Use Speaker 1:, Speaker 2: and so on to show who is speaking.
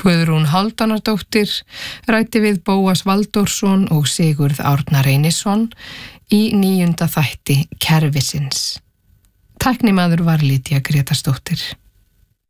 Speaker 1: Guðrún Hálfdánardóttir ræddi við Bóas Valdórsson og Sigurð Árna Reynisson í 9. þætti Kerfisins. Tæknimaður var Lydía Grétarsdóttir.